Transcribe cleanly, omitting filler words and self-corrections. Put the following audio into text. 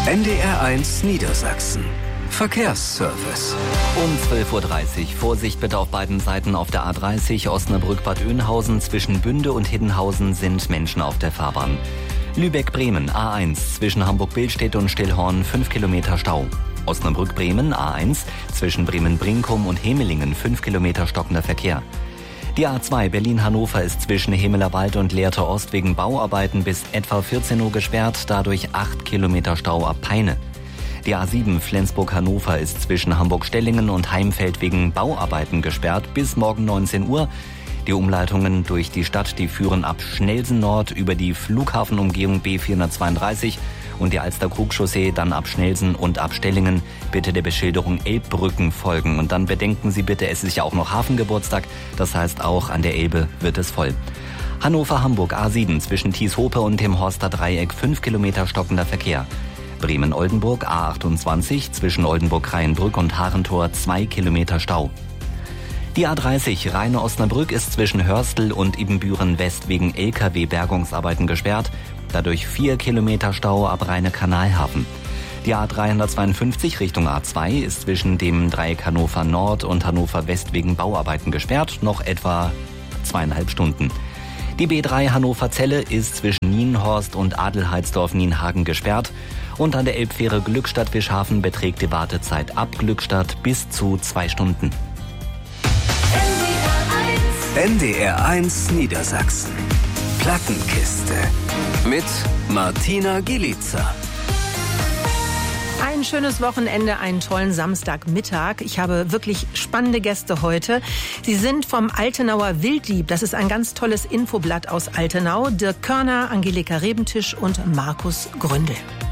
NDR1 Niedersachsen. Verkehrsservice. Um 12:30 Uhr. Vorsicht bitte auf beiden Seiten auf der A30 Osnabrück-Bad Oeynhausen. Zwischen Bünde und Hiddenhausen sind Menschen auf der Fahrbahn. Lübeck-Bremen A1 zwischen Hamburg-Billstedt und Stillhorn 5 Kilometer Stau. Osnabrück-Bremen A1 zwischen Bremen-Brinkum und Hemelingen 5 Kilometer stockender Verkehr. Die A2 Berlin-Hannover ist zwischen Hemelerwald und Lehrte Ost wegen Bauarbeiten bis etwa 14 Uhr gesperrt, dadurch 8 Kilometer Stau ab Peine. Die A7 Flensburg-Hannover ist zwischen Hamburg-Stellingen und Heimfeld wegen Bauarbeiten gesperrt bis morgen 19 Uhr. Die Umleitungen durch die Stadt, die führen ab Schnelsen Nord über die Flughafenumgehung B432 und die Alster-Krug-Chaussee dann ab Schnelsen und ab Stellingen bitte der Beschilderung Elbbrücken folgen. Und dann bedenken Sie bitte, es ist ja auch noch Hafengeburtstag, das heißt auch an der Elbe wird es voll. Hannover-Hamburg A7 zwischen Thieshope und dem Horster Dreieck 5 Kilometer stockender Verkehr. Bremen-Oldenburg A28 zwischen Oldenburg-Kreienbrück und Harentor 2 Kilometer Stau. Die A30 Rheine-Osnabrück ist zwischen Hörstel und Ibbenbüren-West wegen LKW-Bergungsarbeiten gesperrt. Dadurch 4 Kilometer Stau ab Rheine-Kanalhafen. Die A352 Richtung A2 ist zwischen dem Dreieck Hannover Nord und Hannover West wegen Bauarbeiten gesperrt. Noch etwa 2,5 Stunden. Die B3 Hannover-Celle ist zwischen Nienhorst und Adelheidsdorf-Nienhagen gesperrt. Und an der Elbfähre Glückstadt-Wischhafen beträgt die Wartezeit ab Glückstadt bis zu 2 Stunden. NDR1 Niedersachsen. Plattenkiste. Mit Martina Gielica. Ein schönes Wochenende, einen tollen Samstagmittag. Ich habe wirklich spannende Gäste heute. Sie sind vom Altenauer Wilddieb. Das ist ein ganz tolles Infoblatt aus Altenau. Dirk Körner, Angelika Rebentisch und Markus Gründel.